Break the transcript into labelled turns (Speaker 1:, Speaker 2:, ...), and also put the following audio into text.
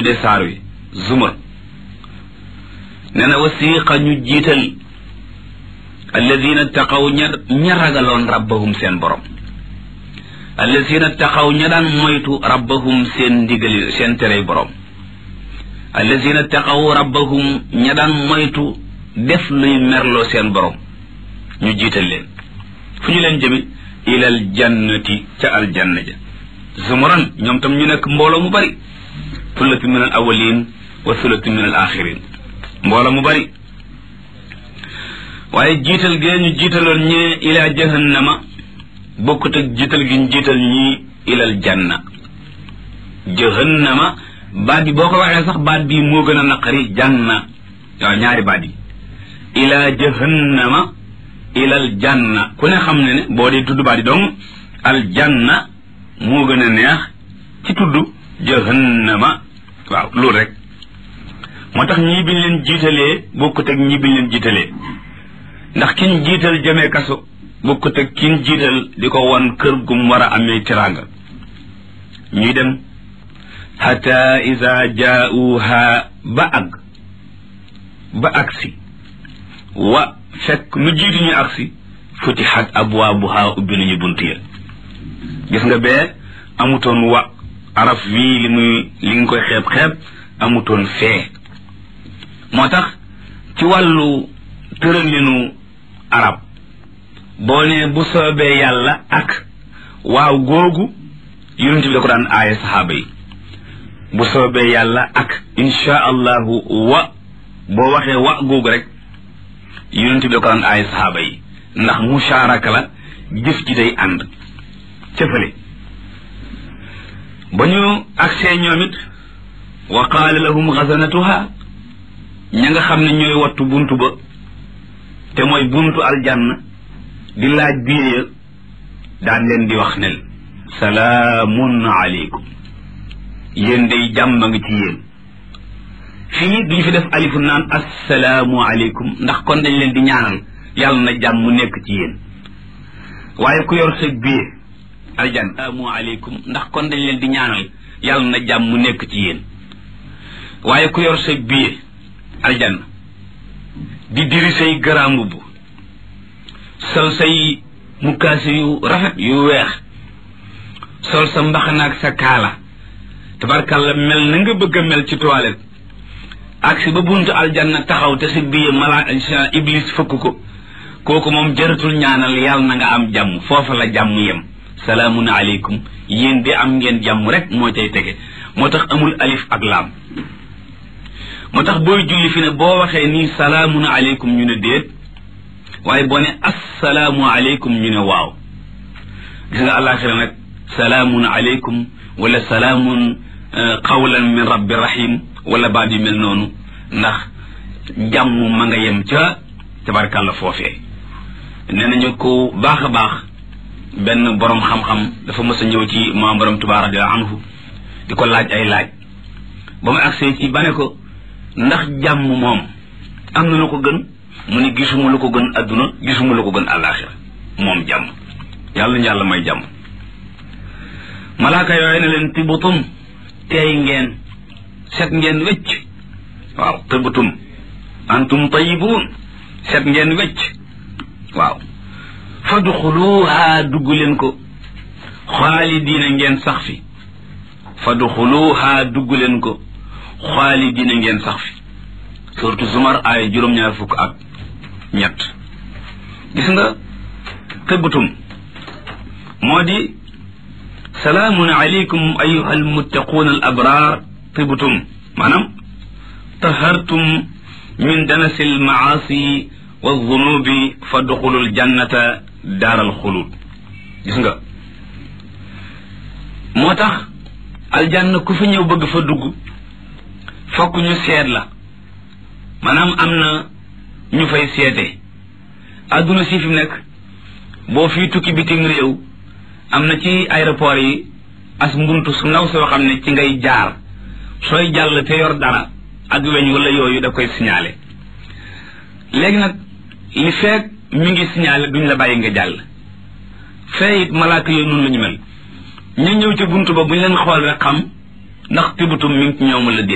Speaker 1: tuddee saar wi zumar nee na wasiqa ñu jiital alladina taqaw ña ragaloon rabbahum seen borom alladina taqaw ña daan moytu rabbahum seen ndigali seen terey borom alladina taqaw rabbahum ña daan moytu def luy merloo seen borom ñu jiital leen fu ñu leen jëme ilal jannati ca aljanna ja zumuran ñoom tam ñu nekk mbooloo mu bari sullatu min al awalin wa sullatu min al axirin mbooloo mu bari waaye jiital gee ñu jiitaloon ñee ila jahannama bokkut ak jiital gi ñu jiital ñii ilal janna jahannama baat bi boo ko waxee sax baat bi moo gën a naqari janna waaw ñaari baat yi ila jahannama ilal janna ku ne xam ne ne boo dee tudd baat yi dong al janna moo gën a neex ci tudd jahannama waaw loolu rek moo tax ñii biñ leen jiitalee bokkut ak ñii biñ leen jiitalee ndax kiñ jiital jëmee kaso bokkut ak kiñ jiital di ko won kër gum war a amee teraanga ñuy dem hatta iza jaauha ba agsi wa fekk nu jiitu ñu agsi futihat abwaabuha ubbi nañu bunt ya gis nga bee amutoon wa araf wii li nga koy xeeb amutoon fee moo tax ci wàllu tëralinu arab boo ne bu soobee yàlla ak waaw googu yonent bi da ko daan aaya saxaaba yi bu soobee yàlla ak insha allahu wa boo waxee wa googu rek yonent bi da ko daan aaya saxaaba yi ndax musharaka la jëf ji day ànd cëfale ba ñu agsee ñoom it wa qaala lahum xasanatuha ña nga xam ne ñooy wattu buntu ba te mooy buntu aljanna di laaj biir daan leen di wax nel salaamun aleykum yéen day jàmm nga ci yéen fii duñu fi def alifu naan assalaamu aleykum ndax kon dañ leen di ñaanal yàlla na jàmm mu nekk ci yéen waaye ku yor sa biir aljanna assalaamu aleykum ndax kon dañ leen di ñaanal yàlla na jàmm mu nekk ci yéen waaye ku yor sa biir aljanna di diri say garambu bu sol say mukkaasi yu rafet yu weex sol sa mbaxanaak sa kaala tabarkalla mel na nga bëgg a mel ci toilette ak si ba buntu aljanna taxaw te si biir mala iblis fëkk ko kooku moom jëratul ñaanal yàlla na nga am jàmm foofa la jàmm yem salaamun aleykum yéen bi am ngeen jàmm rek moo cay tege moo tax amul alif ak laam moo tax booy julli fi ne boo waxee nii salaamun aleykum ñu ne déet waaye boo ne assalaamu aleykum ñu ne waaw gis nga àllaaxira nag salaamun aleykum wala salaamun qawlan min rabbi rahim wala baat yu mel noonu ndax jàmm ma nga yem ca tabarkàlla foofee nee nañu ko baax a baax benn borom xam-xam dafa mës a ñëw ci maam borom Tuubaa radiyallaahu anhu di ko laaj ay laaj ba mu agsee ci ba ne ko ndax jàmm moom am na lu ko gën mu ne gisuma lu ko gën adduna gisuma lu ko gën àllaaxira moom jàmm yàlla ñu yàlla may jàmm malaaka yooyu ne leen tibutum teey ngeen set ngeen wecc waaw tibutum antum tayibuun set ngeen wecc waaw fadxuluha dugg leen ko xaalidiina ngeen sax fi fadxuluha dugg leen ko xaalidiina ngeen sax fi surtout Zumar ay juróom-ñaar fukk ak ñett gis nga tëbbatum moo di salaamun aleykum ayuha almuttaquuna al abraar tibtum maanaam tahartum min danasi almaasi walzunubi fadxulu aljannata daar alxulud gis nga moo tax aljanna ku fi ñëw bëgg fa dugg fokk ñu seet la maanaam am na ñu fay seete adduna si fi mu nekk boo fii tukki bitim réew am na ci aéroport yi as mbuntu su ndaw soo xam ne ci ngay jaar sooy jàll te yor dara ak weñ wala yooyu da koy signalé léegi nag li feek mi ngi signalé duñ la bàyyi nga jàll fee it malaaka yooyu noonu la ñu mel ñu ñëw ci buntu ba buñ leen xool rek xam ndax tibutum mi ngi ci ñoom la